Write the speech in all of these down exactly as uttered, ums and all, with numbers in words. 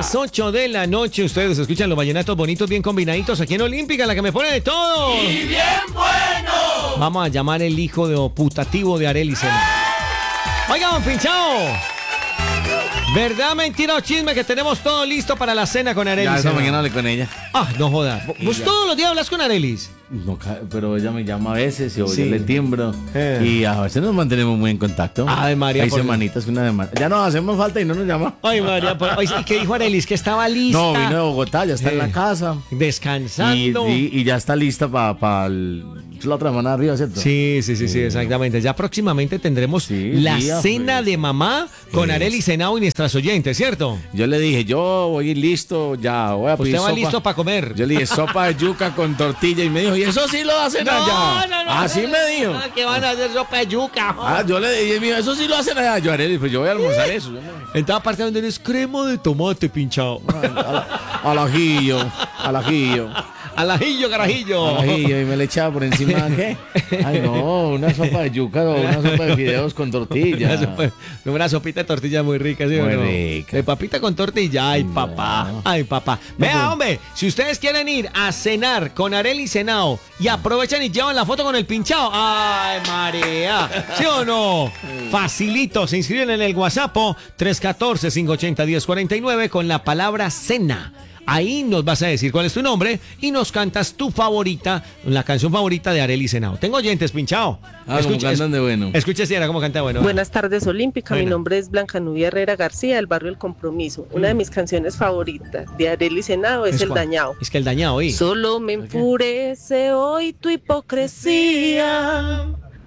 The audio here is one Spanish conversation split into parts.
las ocho de la noche. Ustedes escuchan los vallenatos bonitos, bien combinaditos aquí en Olímpica, la que me pone de todo. ¡Y bien bueno! Vamos a llamar el hijo de putativo de Arely Senao. Oiga, don Pinchao. ¿Verdad, mentira o chisme que tenemos todo listo para la cena con Arely Ya, esa Senao? mañana hablé con ella. Ah, no jodas. ¿Vos ya. todos los días hablas con Arely? No, ca- pero ella me llama a veces y Sí. yo le timbro. Eh. Y a veces nos mantenemos muy en contacto. Ay, María, Hay por- semanitas que una semana. Ya nos hacemos falta y no nos llama. Ay, María. Por... Ay, ¿y qué dijo Arely? Que estaba lista. No, vino de Bogotá, ya está Eh. en la casa. Y, Descansando. y- y ya está lista para la otra semana arriba, ¿cierto? Sí, sí, sí, sí, exactamente. Ya próximamente tendremos Sí, la día, cena pues. de mamá con Es. Arely Senao y nuestras oyentes, ¿cierto? Yo le dije, yo voy a ir listo, ya voy a pedir Usted va sopa. listo para comer. Yo le dije, sopa de yuca con tortilla y me dijo, ¿y eso sí lo hacen allá? Así me dijo. Ah, que van a hacer sopa de yuca. Ah, yo le dije, mira, eso sí lo hacen allá. Yo, Arely, pues yo voy a almorzar eso. Yo me- En toda parte donde eres crema de tomate, pinchado. Al ajillo, al ajillo. Al ajillo, carajillo. Al ajillo, y me le echaba por encima, ¿qué? Ay, no, una sopa de yuca o una sopa de fideos con tortilla. Una, sopa- una sopita de tortilla muy rica, ¿sí o Muy no? rica. De papita con tortilla. Ay, papá. Ay, papá. Vea, pues. hombre, si ustedes quieren ir a cenar con Arely Senao y aprovechan y llevan la foto con el pinchado. Ay, María. ¿Sí o no? Facilito. Se inscriben en el WhatsApp tres uno cuatro, cinco ocho cero, uno cero cuatro nueve con la palabra cena. Ahí nos vas a decir cuál es tu nombre y nos cantas tu favorita, la canción favorita de Arely Senao. Tengo oyentes, pinchado. Ah, como cantan de bueno. Escucha si era cómo canta bueno. Buenas tardes, Olímpica. Mi Buena. nombre es Blanca Nubia Herrera García, del barrio El Compromiso. Una de mis canciones favoritas de Arely Senao es El cuál? Dañado. Es que el dañado, ¿oí? Solo me enfurece hoy tu hipocresía,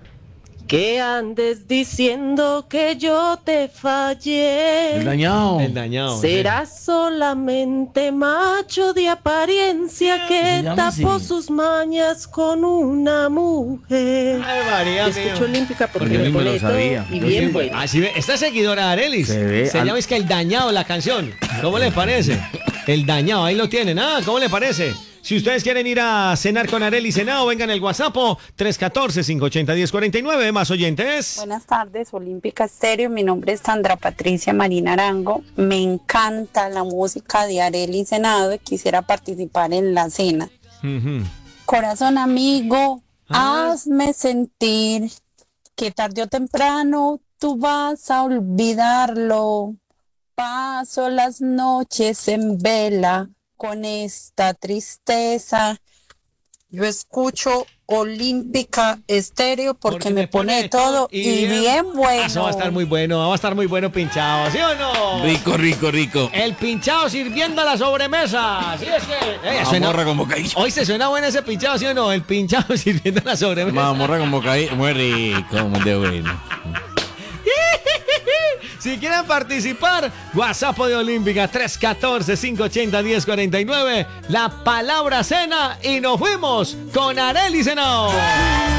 que andes diciendo que yo te fallé. El dañado. El dañado. Serás solamente macho de apariencia Se que llama tapó así. sus mañas con una mujer. Sí. Ay, María, Yo escucho mío. Olímpica porque Porque me ni me pone lo todo sabía. y Yo bien sí. bueno. Ah, sí ve, esta seguidora de Arely Se ve se al- llama es que El Dañado la canción. ¿Cómo les parece? El Dañado, ahí lo tienen. Ah, ¿cómo les parece? Si ustedes quieren ir a cenar con Arely Senao, vengan al WhatsApp tres uno cuatro, cinco ocho cero, uno cero cuatro nueve. Más oyentes. Buenas tardes, Olímpica Estéreo. Mi nombre es Sandra Patricia Marina Arango. Me encanta la música de Arely Senao y quisiera participar en la cena. Ujú. Corazón amigo, Ah. hazme sentir que tarde o temprano tú vas a olvidarlo. Paso las noches en vela con esta tristeza. Yo escucho Olímpica Estéreo porque, me pone todo y bien, bueno. Eso va a estar muy bueno, va a estar muy bueno pinchado, ¿sí o no? Rico, rico, rico. El pinchado sirviendo a la sobremesa. Sí, es que. Eh, suena- Mamorra con bocadillo. Hoy se suena bueno ese pinchado, ¿sí o no? El pinchado sirviendo a la sobremesa. Mamorra con bocadillo. Muy rico, muy de bueno. Si quieren participar, WhatsApp de Olímpica tres uno cuatro, cinco ocho cero, uno cero cuatro nueve, la palabra cena y nos fuimos con Arely Senao.